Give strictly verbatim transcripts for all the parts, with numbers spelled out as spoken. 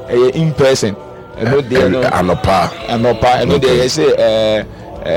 in person. No dey no anopa anopa no dey you say eh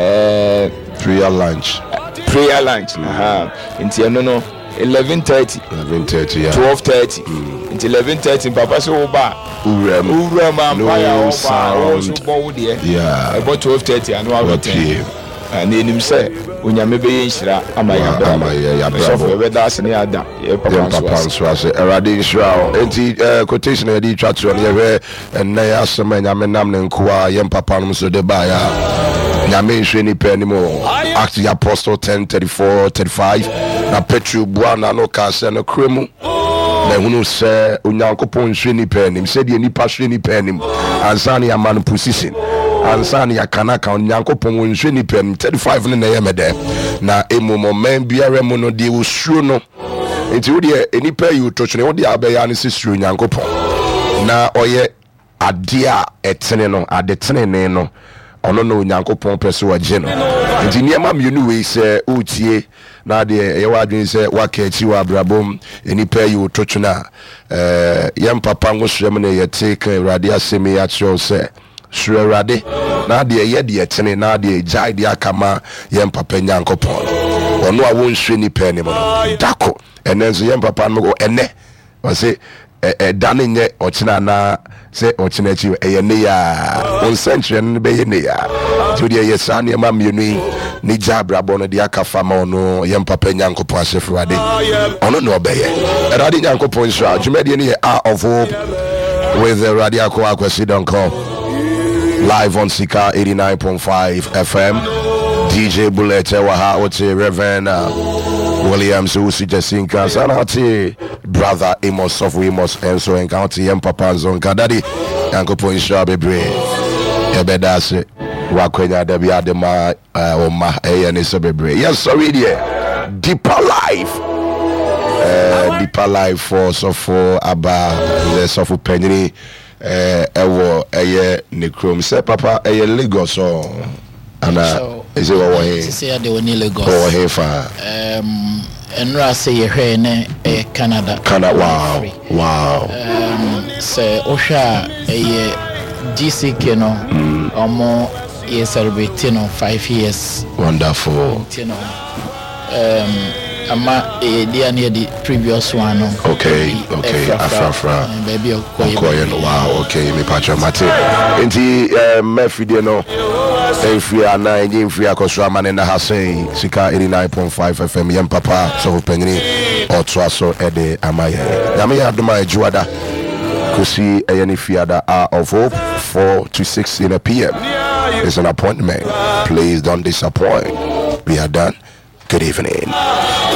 eh prayer lunch prayer lunch aha nti no no eleven thirty eleven thirty yeah twelve thirty nti eleven thirty papa so ba uram uram empire no sound sound bo dey yeah about twelve thirty and one ten and enim say onyame be yinhira amaya bra amaya bra so for we da ase ne ada ye papa so ase erade nhira enti quotation e di twa to ne ye enne ya asema nyame nam ne nkoa ye papa no so de ba ya nyame nhwe ni pe ni mo Acts the Apostle ten thirty-four thirty-five na Petro buana no ka se no kremu na hunu se onyankopon nhwe ni pe ni se de nipa hwe ni pe ni ansa ne amano position ansani yakana ka onyankopon wonhwe ni pem thirty-five ne na yemede na emumo man biara mu no de wosuo no enti wo de enipa yi utotwe wo de abeya ne sisuro onyankopon na oye ade a etene no ade tene ne no ono no onyankopon pese waje no enti niema mienu we se utie na de ye wadwen se waka achi wa brabom enipa yi utotwe na eh yem papa ngosrem ne yete kan radio asemi ya kyo se Shurade na de ye de etene na de jai de akama yem papa nyankopon ono a won hwe ni pe ni mo dako enenzo yem papa no ene o se e dane nye ochina na se ochina chi eye ne ya on century ne be ye ne ya to de ye sa ne ma mienu ni jabra bono de akafa ma ono yem papa nyankopon asefrade ono no obeye erade nyankopon sha jumede ne a of hope with the radio ko akwasi don call live on Sika eighty-nine point five F M. D J Bullet Waha Ote Reverend uh, Williams Usi Jasinka Sanati brother Amos of Amos and so in County Yem Papa Zonka Daddy Uncle Point Shabe Bre Ebedase Wakwenya Debi Adema Oma Ayan Isabebre. Yes, sorry dear. Deeper Life. Uh, Deeper Life for so for Abba the Sofu Penny. Eh ewo eye nekrom se papa eye Lagos o ana ese wo wo he se de woni Lagos wo he fa um enra se ye hwe ne e Canada Canada wow wow um se osha eye G C K no omo ye celebrate no five years wonderful you know um ama e dia near the previous one no okay okay afra afra baby okoye no wow okay me patcha mate enti mafide no efri ana enye free akoso amane na hasen Sika eighty-nine point five F M yem papa so penini otoaso ede amaye nyame ya doma ejuada kosi eyeni fiada hour of hope four to six in a P M it's an appointment. Please don't disappoint. We are done. Good evening.